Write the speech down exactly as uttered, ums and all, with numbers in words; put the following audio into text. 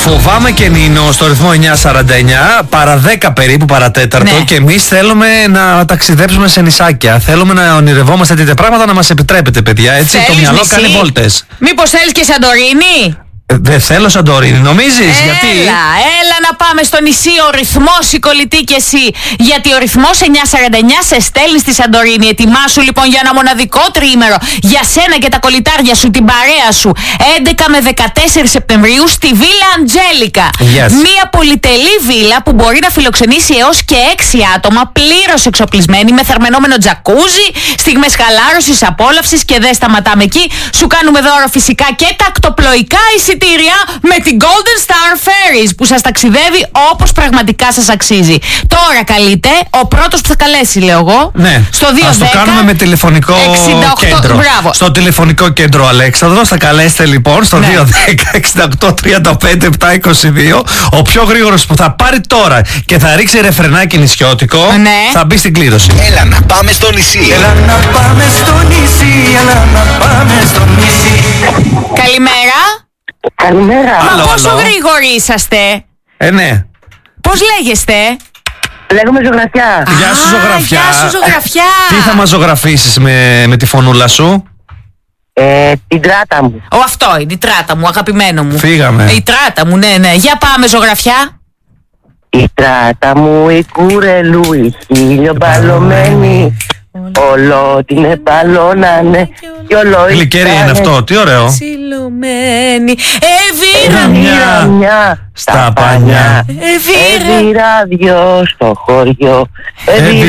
Φοβάμαι και Νίνο στο ρυθμό εννιά σαράντα εννιά, παρά δέκα περίπου, παρατέταρτο, ναι. Και εμείς θέλουμε να ταξιδέψουμε σε νησάκια. Θέλουμε να ονειρευόμαστε τέτοια πράγματα, να μας επιτρέπετε, παιδιά. Έτσι, θέλεις το μυαλό νησί? Κάνει βόλτες. Μήπως θέλεις και Σαντορίνη? Δεν θέλω Σαντορίνη, νομίζεις? Έλα, γιατί? Έλα να πάμε στο νησί. Ο ρυθμός, η κολλητή και εσύ. Γιατί ο ρυθμός εννιά σαράντα εννιά σε στέλνει στη Σαντορίνη. Ετοιμάσου λοιπόν για ένα μοναδικό τριήμερο για σένα και τα κολλητάρια σου, την παρέα σου. έντεκα με δεκατέσσερις Σεπτεμβρίου στη Βίλα Αντζέλικα. Yes. Μία πολυτελή βίλα που μπορεί να φιλοξενήσει έως και έξι άτομα, πλήρως εξοπλισμένη, με θερμαινόμενο τζακούζι, στιγμές χαλάρωσης, απόλαυσης. Και δεν σταματάμε εκεί. Σου κάνουμε δώρο φυσικά και τακτοπλοϊκά εισιτήρια με την Golden Star Ferries που σας ταξιδεύει όπως πραγματικά σας αξίζει. Τώρα καλείτε ο πρώτος που θα καλέσει, λέω εγώ. Ναι, στο δύο δέκα, ας το κάνουμε με τηλεφωνικό εξήντα οκτώ, κέντρο. Μπράβο. Στο τηλεφωνικό κέντρο Αλέξανδρος θα καλέσετε λοιπόν στο ναι. δύο δέκα εξήντα οκτώ τριάντα πέντε επτακόσια είκοσι δύο. Ο πιο γρήγορος που θα πάρει τώρα και θα ρίξει ρεφρενάκι νησιώτικο, ναι, θα μπει στην κλήρωση. Έλα να πάμε στο νησί. Έλα να πάμε στο νησί. Έλα να πάμε στο νησί. Καλημέρα. Καλημέρα. Μα άλλο, πόσο άλλο. γρήγοροι είσαστε? Ε, ναι. Πώς λέγεστε? Λέγομαι Ζωγραφιά. Γεια σου, Ζωγραφιά. Γεια σου, Ζωγραφιά. Τι θα μας ζωγραφίσεις με, με τη φωνούλα σου? Ε, την τράτα μου. Ο, αυτό είναι η τράτα μου, αγαπημένο μου. Φύγαμε. Η τράτα μου, ναι, ναι. Για πάμε, Ζωγραφιά. Η τράτα μου η κουρελού, η χίλιο μπαλωμένη. Όλο την εμπαλώνανε κι όλο Γλυκέρια είναι αυτό, τι ωραίο. Ψιλωμένη. Εβήρα Εβήρα μια στα πανιά. Εβήρα Εβήρα δυο στο χωριό. Εβήρα